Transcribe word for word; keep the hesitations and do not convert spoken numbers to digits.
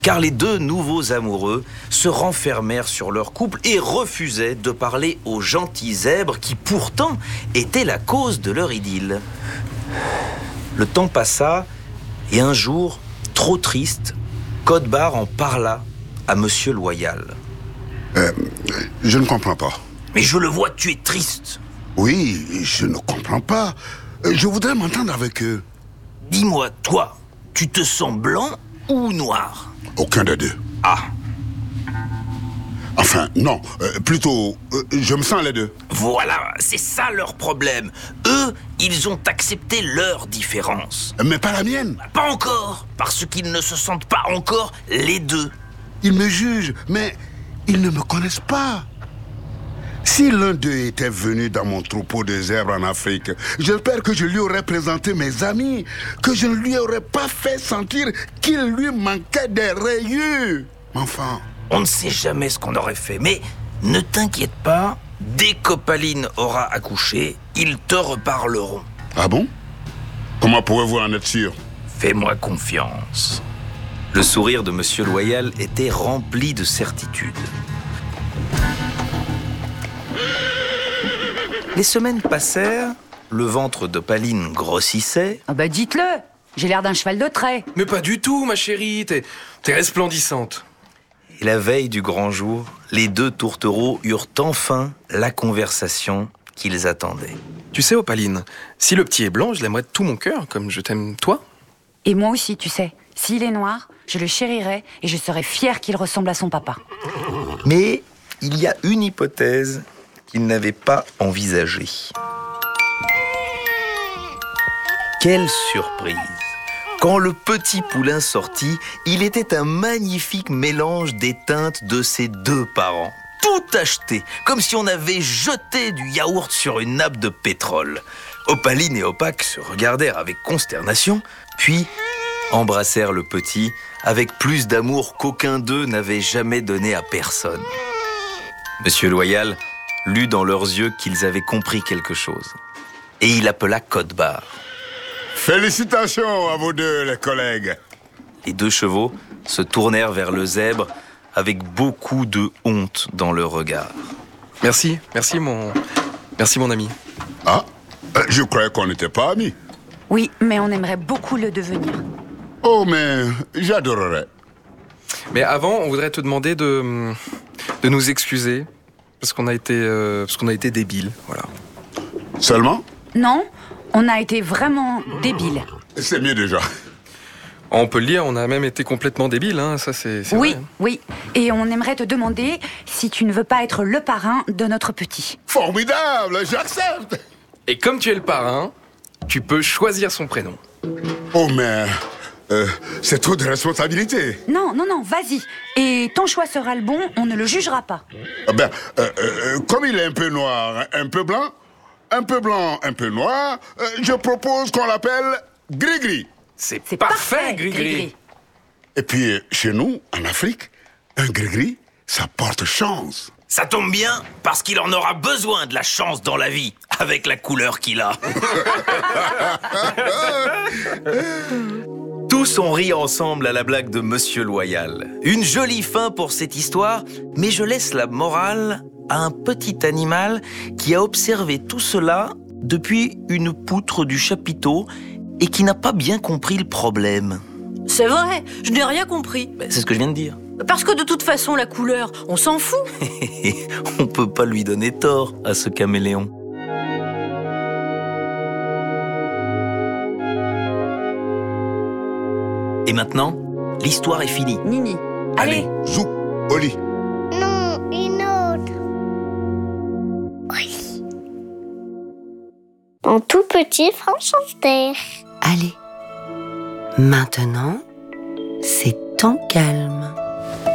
car les deux nouveaux amoureux se renfermèrent sur leur couple et refusaient de parler au gentil zèbre qui pourtant était la cause de leur idylle. Le temps passa et un jour, trop triste, Codbar en parla à Monsieur Loyal. Euh, je ne comprends pas. Mais je le vois, tu es triste. Oui, je ne comprends pas. Je voudrais m'entendre avec eux. Dis-moi, toi, tu te sens blanc ou noir? Aucun des deux. Ah. Enfin, non. Euh, plutôt, euh, je me sens les deux. Voilà, c'est ça leur problème. Eux, ils ont accepté leur différence. Mais pas la mienne. Pas encore, parce qu'ils ne se sentent pas encore les deux. Ils me jugent, mais ils ne me connaissent pas. Si l'un d'eux était venu dans mon troupeau de zèbres en Afrique, j'espère que je lui aurais présenté mes amis, que je ne lui aurais pas fait sentir qu'il lui manquait des rayures. Enfant. On ne sait jamais ce qu'on aurait fait, mais ne t'inquiète pas, dès qu'Opaline aura accouché, ils te reparleront. Ah bon? Comment pourrez-vous en être sûr? Fais-moi confiance. Le sourire de Monsieur Loyal était rempli de certitude. Les semaines passèrent, le ventre d'Opaline grossissait. Ah bah dites-le, j'ai l'air d'un cheval de trait. Mais pas du tout, ma chérie, t'es, t'es resplendissante. Et la veille du grand jour, les deux tourtereaux eurent enfin la conversation qu'ils attendaient. Tu sais, Opaline, si le petit est blanc, je l'aimerais de tout mon cœur, comme je t'aime toi. Et moi aussi, tu sais, s'il est noir, je le chérirai et je serai fière qu'il ressemble à son papa. Mais il y a une hypothèse qu'ils n'avaient pas envisagée. Quelle surprise! Quand le petit poulain sortit, il était un magnifique mélange des teintes de ses deux parents. Tout acheté, comme si on avait jeté du yaourt sur une nappe de pétrole. Opaline et Opaque se regardèrent avec consternation, puis embrassèrent le petit avec plus d'amour qu'aucun d'eux n'avait jamais donné à personne. Monsieur Loyal lut dans leurs yeux qu'ils avaient compris quelque chose. Et il appela Codbar. Félicitations à vous deux, les collègues. Les deux chevaux se tournèrent vers le zèbre avec beaucoup de honte dans leur regard. Merci, merci mon, merci mon ami. Ah, je croyais qu'on n'était pas amis. Oui, mais on aimerait beaucoup le devenir. Oh, mais j'adorerais. Mais avant, on voudrait te demander de, de nous excuser parce qu'on a été, euh, parce qu'on a été débiles, voilà. Seulement? Non, on a été vraiment débiles. C'est mieux déjà. On peut le dire, on a même été complètement débiles, hein, ça c'est, c'est Oui, vrai. oui. Et on aimerait te demander si tu ne veux pas être le parrain de notre petit. Formidable, j'accepte. Et comme tu es le parrain, tu peux choisir son prénom. Oh, mais euh, c'est trop de responsabilité. Non, non, non, vas-y. Et ton choix sera le bon, on ne le jugera pas. Ah ben, euh, euh, comme il est un peu noir, un peu blanc, un peu blanc, un peu noir, euh, je propose qu'on l'appelle Gris-Gris. C'est, C'est parfait, parfait, Gris-Gris. Gris-Gris. Et puis, chez nous, en Afrique, un Gris-Gris, ça porte chance. Ça tombe bien, parce qu'il en aura besoin de la chance dans la vie, avec la couleur qu'il a. Tous ont ri ensemble à la blague de Monsieur Loyal. Une jolie fin pour cette histoire, mais je laisse la morale à un petit animal qui a observé tout cela depuis une poutre du chapiteau et qui n'a pas bien compris le problème. C'est vrai, je n'ai rien compris. Ben, c'est ce que je viens de dire. Parce que de toute façon, la couleur, on s'en fout. On peut pas lui donner tort à ce caméléon. Et maintenant, l'histoire est finie. Nini, allez. Zou, Oli. Non, une autre. Oui. En tout petit Franchanterre. Allez, maintenant, c'est en calme.